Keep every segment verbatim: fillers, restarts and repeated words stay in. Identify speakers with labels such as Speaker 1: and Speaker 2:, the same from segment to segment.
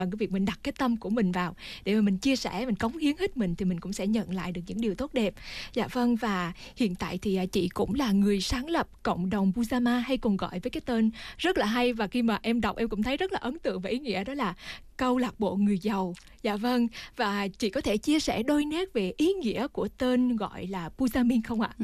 Speaker 1: bằng cái việc mình đặt cái tâm của mình vào để mà mình chia sẻ, mình cống hiến hết mình thì mình cũng sẽ nhận lại được những điều tốt đẹp. Dạ vâng, và hiện tại thì à, chị cũng là người sáng lập cộng đồng Pujama, hay còn gọi với cái tên rất là hay, và khi mà em đọc em cũng thấy rất là ấn tượng và ý nghĩa, đó là câu lạc bộ người giàu. Dạ vâng, và chị có thể chia sẻ đôi nét về ý nghĩa của tên gọi là Pujamin không ạ?
Speaker 2: Ừ.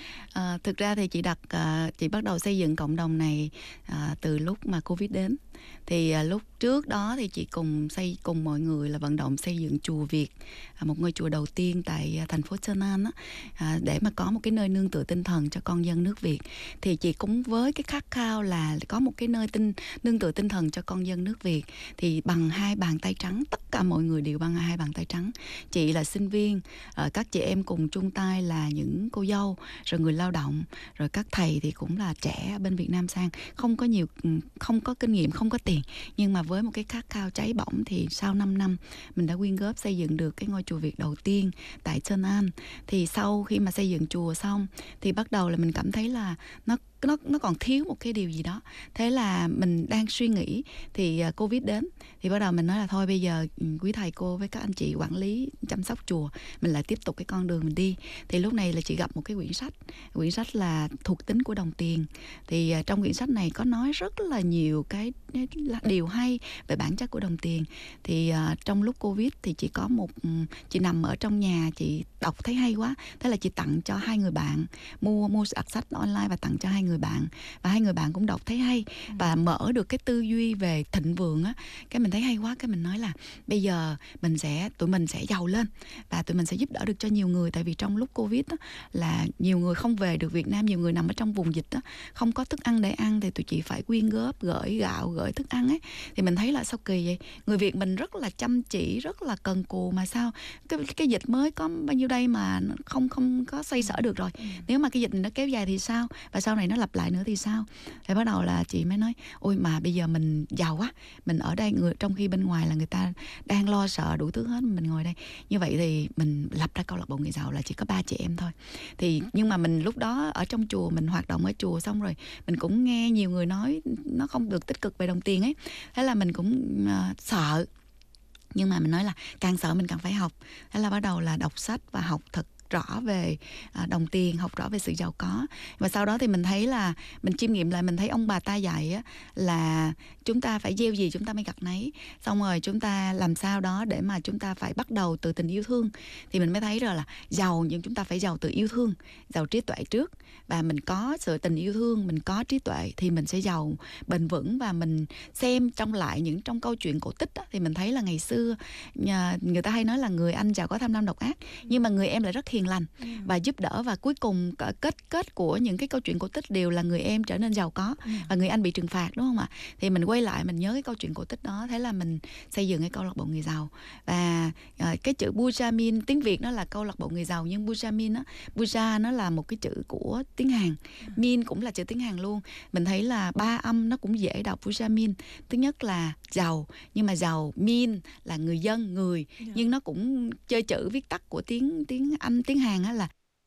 Speaker 2: À, thực ra thì chị đặt à, chị bắt đầu xây dựng cộng đồng này à, từ lúc mà Covid đến. Thì à, lúc trước đó thì chị cùng xây cùng mọi người là vận động xây dựng chùa Việt, à, một ngôi chùa đầu tiên tại à, thành phố Sơn An á, à, để mà có một cái nơi nương tựa tinh thần cho con dân nước Việt. Thì chị cũng với cái khát khao là có một cái nơi tinh nương tựa tinh thần cho con dân nước Việt, thì bằng hai bàn tay trắng, tất cả mọi người đều bằng hai bàn tay trắng. Chị là sinh viên, à, các chị em cùng chung tay là những cô dâu, rồi người lao động, rồi các thầy thì cũng là trẻ bên Việt Nam sang, không có nhiều, không có kinh nghiệm, không có tiền, nhưng mà với một cái khát khao cháy bỏng thì sau năm năm mình đã quyên góp xây dựng được cái ngôi chùa Việt đầu tiên tại Sơn An. Thì sau khi mà xây dựng chùa xong thì bắt đầu là mình cảm thấy là nó nó nó còn thiếu một cái điều gì đó. Thế là mình đang suy nghĩ thì uh, Covid đến, thì bắt đầu mình nói là thôi bây giờ quý thầy cô với các anh chị quản lý chăm sóc chùa mình lại tiếp tục cái con đường mình đi. Thì lúc này là chị gặp một cái quyển sách, quyển sách là Thuộc tính của đồng tiền. Thì uh, trong quyển sách này có nói rất là nhiều cái điều hay về bản chất của đồng tiền. Thì uh, trong lúc Covid thì chị có một um, chị nằm ở trong nhà, chị đọc thấy hay quá, thế là chị tặng cho hai người bạn, mua mua đặt sách online và tặng cho hai người bạn, và hai người bạn cũng đọc thấy hay và mở được cái tư duy về thịnh vượng á. Cái mình thấy hay quá, cái mình nói là bây giờ mình sẽ tụi mình sẽ giàu lên và tụi mình sẽ giúp đỡ được cho nhiều người. Tại vì trong lúc Covid á, là nhiều người không về được Việt Nam, nhiều người nằm ở trong vùng dịch á, không có thức ăn để ăn, thì tụi chị phải quyên góp, gửi gạo, gửi thức ăn ấy. Thì mình thấy là sao kỳ vậy, người Việt mình rất là chăm chỉ, rất là cần cù, mà sao cái cái dịch mới có bao nhiêu đây mà không không có xoay sở được rồi. Ừ. Nếu mà cái dịch này nó kéo dài thì sao, và sau này nó lặp lại nữa thì sao. Thì bắt đầu là chị mới nói ôi mà bây giờ mình giàu quá, mình ở đây người trong khi bên ngoài là người ta đang lo sợ đủ thứ hết, mình ngồi đây như vậy thì mình lập ra câu lạc bộ người giàu là chỉ có ba chị em thôi. Thì nhưng mà mình lúc đó ở trong chùa, mình hoạt động ở chùa xong rồi mình cũng nghe nhiều người nói nó không được tích cực về đồng tiền ấy, thế là mình cũng uh, sợ. Nhưng mà mình nói là càng sợ mình càng phải học. Thế là bắt đầu là đọc sách và học thật rõ về à, đồng tiền, học rõ về sự giàu có. Và sau đó thì mình thấy là mình chiêm nghiệm lại, mình thấy ông bà ta dạy á, là chúng ta phải gieo gì chúng ta mới gặt nấy. Xong rồi chúng ta làm sao đó để mà chúng ta phải bắt đầu từ tình yêu thương. Thì mình mới thấy rồi là giàu, nhưng chúng ta phải giàu từ yêu thương, giàu trí tuệ trước. Và mình có sự tình yêu thương, mình có trí tuệ thì mình sẽ giàu bền vững. Và mình xem trong lại những trong câu chuyện cổ tích á, thì mình thấy là ngày xưa nhà, người ta hay nói là người anh giàu có tham lam độc ác, nhưng mà người em lại rất hiền lành ừ. và giúp đỡ. Và cuối cùng kết kết của những cái câu chuyện cổ tích đều là người em trở nên giàu có ừ. và người anh bị trừng phạt, đúng không ạ? Thì mình quay lại mình nhớ cái câu chuyện cổ tích đó, thế là mình xây dựng cái câu lạc bộ người giàu. Và uh, cái chữ Pujamin tiếng Việt nó là câu lạc bộ người giàu, nhưng Pujamin á, Puja nó là một cái chữ của tiếng Hàn, ừ. Min cũng là chữ tiếng Hàn luôn. Mình thấy là ba âm nó cũng dễ đọc. Pujamin thứ nhất là giàu, nhưng mà giàu Min là người dân, người yeah. nhưng nó cũng chơi chữ viết tắt của tiếng tiếng Anh, tiếng Hàn á là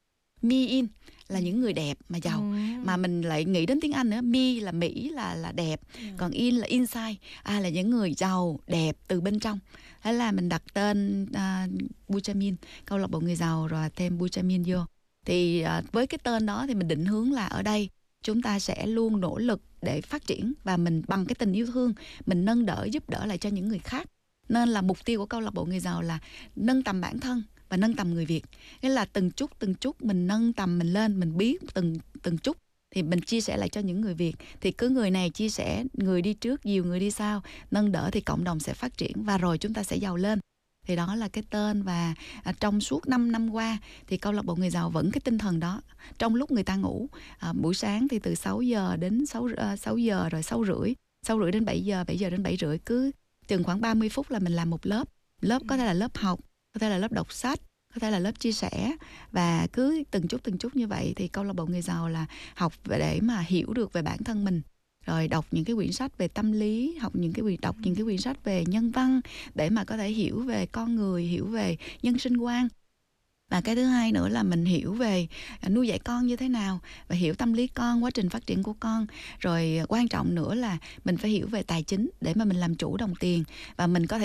Speaker 2: Mi in là những người đẹp mà giàu. Ừ. Mà mình lại nghĩ đến tiếng Anh nữa, Mi là Mỹ là là đẹp, yeah. còn in là inside, à là những người giàu đẹp từ bên trong. Thế là mình đặt tên uh, Pujamin, câu lạc bộ người giàu, rồi thêm Pujamin vô. Thì uh, với cái tên đó thì mình định hướng là ở đây chúng ta sẽ luôn nỗ lực để phát triển, và mình bằng cái tình yêu thương mình nâng đỡ, giúp đỡ lại cho những người khác. Nên là mục tiêu của câu lạc bộ người giàu là nâng tầm bản thân và nâng tầm người Việt. Nghĩa là từng chút từng chút mình nâng tầm mình lên, mình biết từng từng chút thì mình chia sẻ lại cho những người Việt. Thì cứ người này chia sẻ, người đi trước nhiều người đi sau, nâng đỡ thì cộng đồng sẽ phát triển, và rồi chúng ta sẽ giàu lên. Thì đó là cái tên. Và à, trong suốt năm năm qua thì câu lạc bộ người giàu vẫn cái tinh thần đó. Trong lúc người ta ngủ, à, buổi sáng thì từ sáu giờ đến sáu, à, sáu giờ, rồi sáu rưỡi, sáu rưỡi đến bảy giờ, bảy giờ đến bảy rưỡi, cứ chừng khoảng ba mươi phút là mình làm một lớp. Lớp có thể là lớp học, có thể là lớp đọc sách, có thể là lớp chia sẻ. Và cứ từng chút từng chút như vậy thì câu lạc bộ người giàu là học để mà hiểu được về bản thân mình, rồi đọc những cái quyển sách về tâm lý, học những cái quyển đọc những cái quyển sách về nhân văn để mà có thể hiểu về con người, hiểu về nhân sinh quan. Và cái thứ hai nữa là mình hiểu về nuôi dạy con như thế nào, và hiểu tâm lý con, quá trình phát triển của con. Rồi quan trọng nữa là mình phải hiểu về tài chính để mà mình làm chủ đồng tiền, và mình có thể